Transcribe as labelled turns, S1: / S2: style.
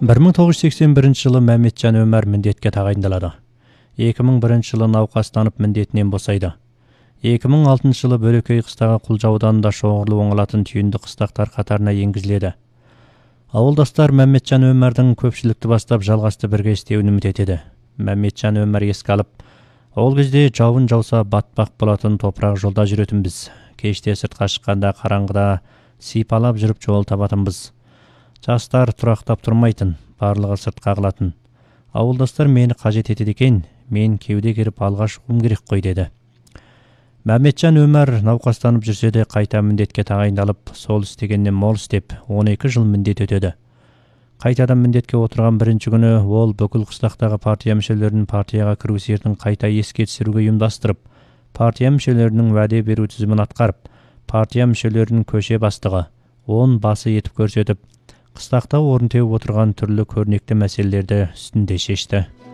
S1: 1981 жылы Мәмметжан Өмәр міндетке тағайындалады. 2001 жылы науқастанып міндетінен босайды. 2006 жылы Бөлекей қыстағы Құлжа ауданында шоғырлы оңалатын түйінді қыстақтар қатарына енгізіледі. Ауылдастар Мәмметжан Өмәрдің көпшілікті бастап жалғасты бірге істеуін үміт етеді. Мәмметжан Өмәр еске алып, ол кезде жауын жауса батпақ болатын топырақ жолда жүретінбіз. Кеште сыртқа шыққанда қараңғыда сипалап жүріп жол табатынбыз. Жастар тұрақтап тұрмайтын, барлығы сыртқа қағылатын. Ауылдастар мені қажет етеді екен, мен кеуде керіп алға шығуым керек қой деді. Мәмметжан Өмәр науқастанып жүрсе де қайта міндетке тағайындалып, сол істегеннен мол істеп, 12 жыл міндет өтеді. Қайтадан міндетке отырған бірінші күні ол бүкіл қыстақтағы партия мүшелерінің партияға кіру сертін қайта еске түсіруге ұйымдастырып, партия мүшелерінің уәде беру тізімін атқарып, партия мүшелерінің көше бастығы, он басы етіп көрсетіп, қыстақта орын теуіп отырған түрлі көрнекті мәселелерді үстінде шешті.